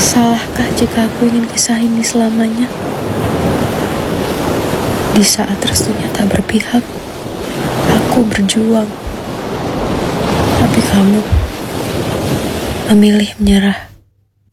Salahkah jika aku ingin kisah ini selamanya? Di saat restunya tak berpihak, aku berjuang. Tapi kamu memilih menyerah.